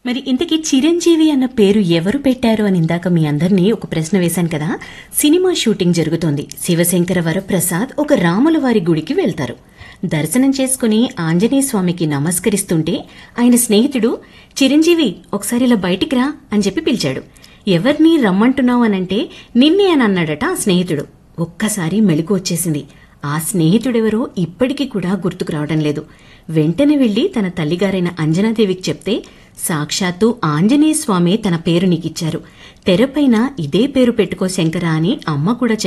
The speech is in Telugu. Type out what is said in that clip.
మరి ఇంతకీ చిరంజీవి అన్న పేరు ఎవరు పెట్టారు అని ఇందాక మీ అందరినీ ఒక ప్రశ్న వేశాను కదా. సినిమా షూటింగ్ జరుగుతోంది. శివశంకర వరప్రసాద్ ఒక రాముల వారి గుడికి వెళ్తారు. దర్శనం చేసుకుని ఆంజనేయ స్వామికి నమస్కరిస్తుంటే ఆయన స్నేహితుడు చిరంజీవి ఒకసారి ఇలా బయటికి రా అని చెప్పి పిలిచాడు. ఎవరిని రమ్మంటున్నావు అనంటే నిన్నే అని అన్నాడట ఆ స్నేహితుడు. ఒక్కసారి మెళుకు వచ్చేసింది. ఆ స్నేహితుడెవరో ఇప్పటికీ కూడా గుర్తుకు రావడం లేదు. వెంటనే వెళ్లి తన తల్లిగారైన అంజనాదేవికి చెప్తే సాక్షాత్తు ఆంజనేయ స్వామి తన పేరు నీకిచ్చారు, తెరపైన ఇదే పేరు పెట్టుకో శంకర అని అమ్మ కూడా